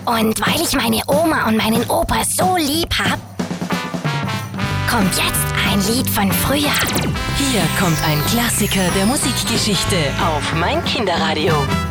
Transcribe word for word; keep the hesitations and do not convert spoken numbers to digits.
Und weil ich meine Oma und meinen Opa so lieb hab, kommt jetzt ein Lied von früher. Hier kommt ein Klassiker der Musikgeschichte auf mein Kinderradio.